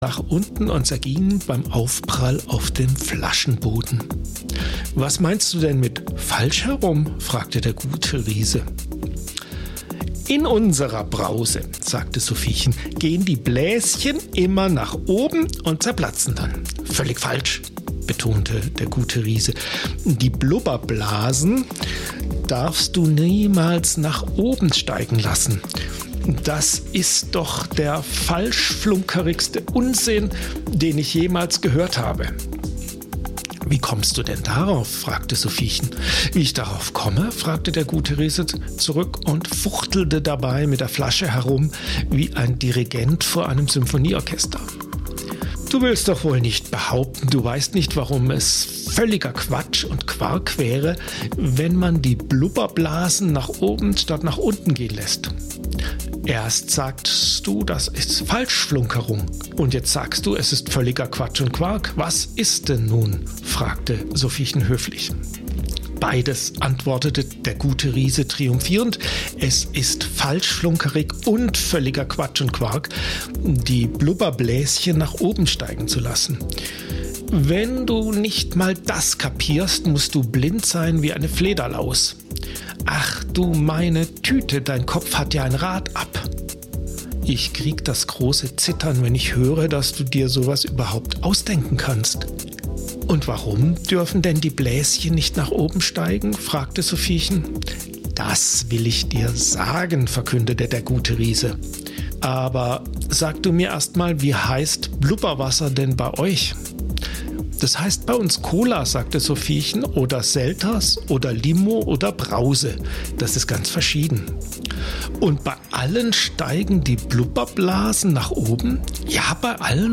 nach unten und zergingen beim Aufprall auf dem Flaschenboden. »Was meinst du denn mit falsch herum?« fragte der gute Riese. »In unserer Brause«, sagte Sophiechen, »gehen die Bläschen immer nach oben und zerplatzen dann.« »Völlig falsch«, betonte der gute Riese. »Die Blubberblasen darfst du niemals nach oben steigen lassen. Das ist doch der falschflunkerigste Unsinn, den ich jemals gehört habe.« »Wie kommst du denn darauf?« fragte Sophiechen. »Wie ich darauf komme?« fragte der gute Riese zurück und fuchtelte dabei mit der Flasche herum wie ein Dirigent vor einem Symphonieorchester. »Du willst doch wohl nicht behaupten, du weißt nicht, warum es völliger Quatsch und Quark wäre, wenn man die Blubberblasen nach oben statt nach unten gehen lässt. Erst sagst du, das ist Falschflunkerung. Und jetzt sagst du, es ist völliger Quatsch und Quark. Was ist denn nun?« fragte Sophiechen höflich. »Beides«, antwortete der gute Riese triumphierend. »Es ist falschflunkerig und völliger Quatsch und Quark, die Blubberbläschen nach oben steigen zu lassen. Wenn du nicht mal das kapierst, musst du blind sein wie eine Flederlaus. Ach du meine Tüte, dein Kopf hat ja ein Rad ab. Ich krieg das große Zittern, wenn ich höre, dass du dir sowas überhaupt ausdenken kannst.« »Und warum dürfen denn die Bläschen nicht nach oben steigen?« fragte Sophiechen. »Das will ich dir sagen«, verkündete der gute Riese. »Aber sag du mir erst mal, wie heißt Blubberwasser denn bei euch?« »Das heißt bei uns Cola«, sagte Sophiechen, »oder Selters oder Limo oder Brause. Das ist ganz verschieden.« »Und bei allen steigen die Blubberblasen nach oben?« »Ja, bei allen«,